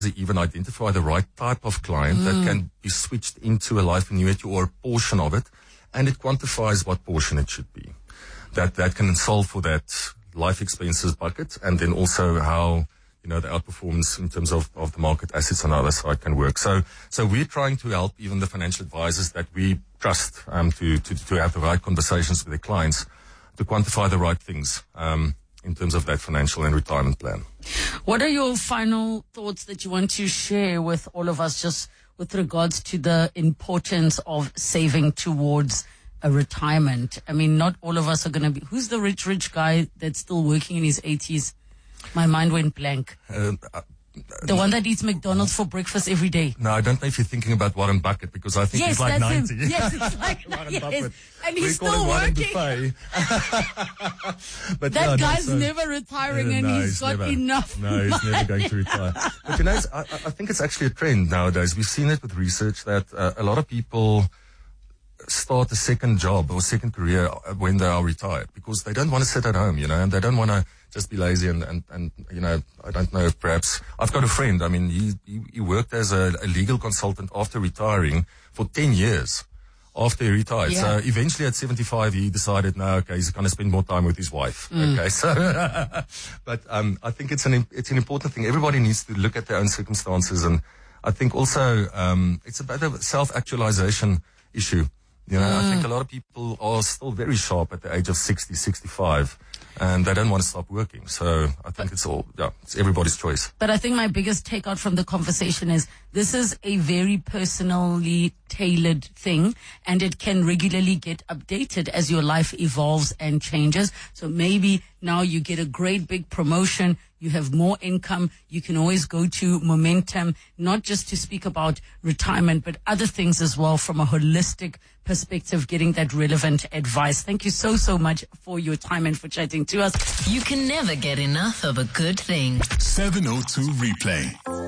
even identify the right type of client that can be switched into a life annuity or a portion of it, and it quantifies what portion it should be. That can solve for that life expenses bucket, and then also how, the outperformance in terms of the market assets on the other side can work. So we're trying to help even the financial advisors that we trust, to have the right conversations with their clients to quantify the right things, in terms of that financial and retirement plan. What are your final thoughts that you want to share with all of us, just with regards to the importance of saving towards a retirement? I mean, not all of us are going to be... Who's the rich guy that's still working in his 80s? My mind went blank. The one that eats McDonald's for breakfast every day. No, I don't know if you're thinking about Warren Buffett, because I think he's like 90. Him. Yes, it's like Warren Buffett. And he's still working. But that guy's never retiring, and he's got enough No, he's never going to retire. But I think it's actually a trend nowadays. We've seen it with research that a lot of people start a second job or second career when they are retired, because they don't want to sit at home, and they don't want to just be lazy and I don't know, perhaps I've got a friend, he worked as a legal consultant after retiring for 10 years after he retired. Yeah. So eventually at 75 he decided, he's going to spend more time with his wife. Okay. So, but, I think it's an important thing. Everybody needs to look at their own circumstances, and I think also, it's about a self-actualization issue. I think a lot of people are still very sharp at the age of 60, 65, and they don't want to stop working. So I think it's everybody's choice. But I think my biggest takeout from the conversation is this is a very personally tailored thing, and it can regularly get updated as your life evolves and changes. So maybe now you get a great big promotion, you have more income, you can always go to Momentum, not just to speak about retirement, but other things as well from a holistic perspective, getting that relevant advice. Thank you so much for your time and for chatting to us. You can never get enough of a good thing. 702 Replay.